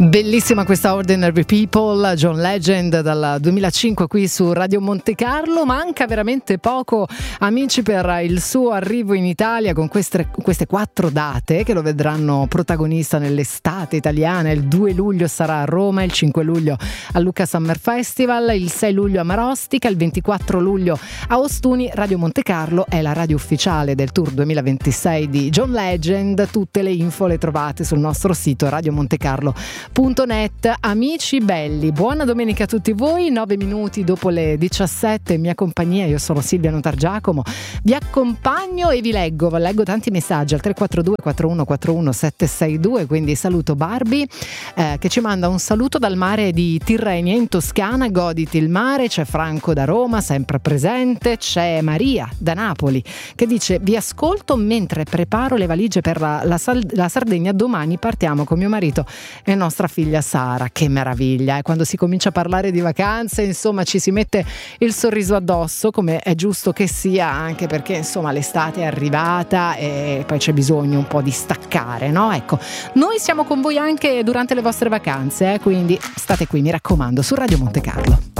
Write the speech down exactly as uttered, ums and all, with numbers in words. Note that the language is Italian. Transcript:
Bellissima questa Ordinary People, John Legend dal duemilacinque qui su Radio Monte Carlo. Manca veramente poco, amici, per il suo arrivo in Italia con queste, queste quattro date che lo vedranno protagonista nell'estate italiana. Il due luglio sarà a Roma, il cinque luglio al Lucca Summer Festival, il sei luglio a Marostica, il ventiquattro luglio a Ostuni. Radio Monte Carlo è la radio ufficiale del tour duemilaventisei di John Legend. Tutte le info le trovate sul nostro sito radiomontecarlo punto net. Amici belli, buona domenica a tutti voi. Nove minuti dopo le diciassette, in mia compagnia, io sono Silvia Notargiacomo, vi accompagno e vi leggo vi leggo tanti messaggi al tre quattro due quattro uno quattro uno sette sei due. Quindi saluto Barbie eh, che ci manda un saluto dal mare di Tirrenia in Toscana. Goditi il mare. C'è Franco da Roma, sempre presente. C'è Maria da Napoli che dice: vi ascolto mentre preparo le valigie per la, la, la Sardegna. Domani partiamo con mio marito e nostra figlia Sara. Che meraviglia, e quando si comincia a parlare di vacanze, insomma, ci si mette il sorriso addosso, come è giusto che sia, anche perché insomma l'estate è arrivata e poi c'è bisogno un po' di staccare, no? Ecco, noi siamo con voi anche durante le vostre vacanze, eh? Quindi state qui, mi raccomando, su Radio Monte Carlo.